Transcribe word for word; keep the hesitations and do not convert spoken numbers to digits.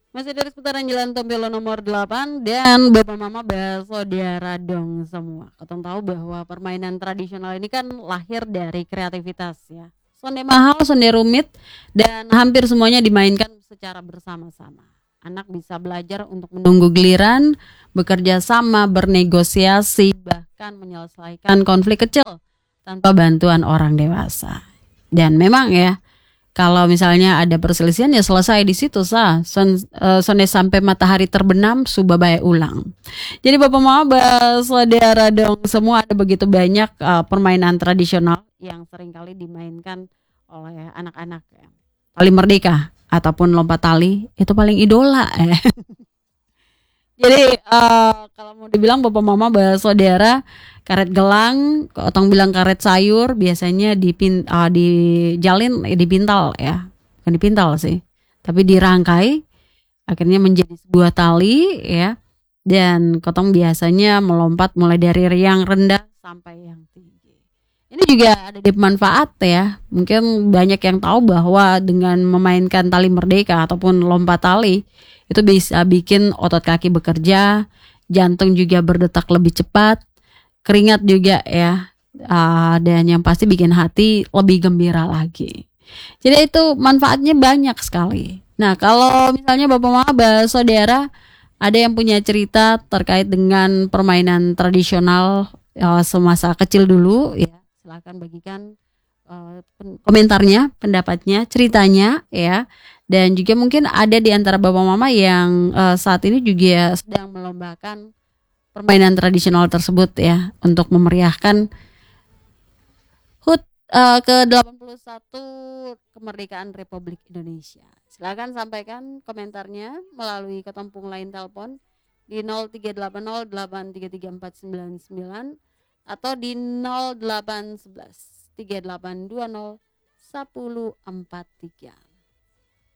Masih dari seputaran Jalan Tompelo nomor delapan dan Bapak Mama bersaudara dong semua. Katong tahu bahwa permainan tradisional ini kan lahir dari kreativitas ya. Sonde mahal, sonde rumit dan hampir semuanya dimainkan secara bersama-sama. Anak bisa belajar untuk menunggu giliran, bekerja sama, bernegosiasi, bahkan menyelesaikan konflik kecil tanpa bantuan orang dewasa. Dan memang ya, kalau misalnya ada perselisihan ya selesai di situ sah. Son, eh, sonde sampai matahari terbenam subabaya ulang. Jadi Bapak Mama saudara dong semua ada begitu banyak eh, permainan tradisional yang seringkali dimainkan oleh anak-anak ya. Tali merdeka ataupun lompat tali itu paling idola ya. Jadi eh, kalau mau dibilang Bapak Mama saudara karet gelang, otong bilang karet sayur biasanya dipin uh, dijalin eh, dipintal ya. Bukan dipintal sih, tapi dirangkai akhirnya menjadi sebuah tali ya. Dan kotong biasanya melompat mulai dari yang rendah sampai yang tinggi. Ini juga ada manfaat ya. Mungkin banyak yang tahu bahwa dengan memainkan tali merdeka ataupun lompat tali itu bisa bikin otot kaki bekerja, jantung juga berdetak lebih cepat, keringat juga ya. Ah, dan yang pasti bikin hati lebih gembira lagi. Jadi itu manfaatnya banyak sekali. Nah, kalau misalnya Bapak Mama saudara ada yang punya cerita terkait dengan permainan tradisional eh, semasa kecil dulu ya, silakan bagikan eh, komentarnya, pendapatnya, ceritanya ya. Dan juga mungkin ada di antara Bapak Mama yang eh, saat ini juga sedang melombakan permainan tradisional tersebut ya untuk memeriahkan HUT eh, ke delapan puluh satu kemerdekaan Republik Indonesia. Silakan sampaikan komentarnya melalui ketempung lain telepon di nol tiga delapan nol delapan tiga tiga empat sembilan sembilan atau di nol delapan satu satu tiga delapan dua nol satu nol empat tiga.